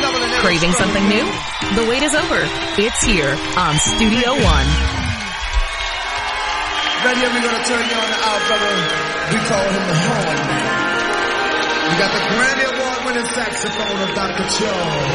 Craving something new? The wait is over. It's here on Studio One. Right here, we're going to turn you on to our brother. We call him the Horn Man. We got the Grammy Award winning saxophone of Dr. Joe.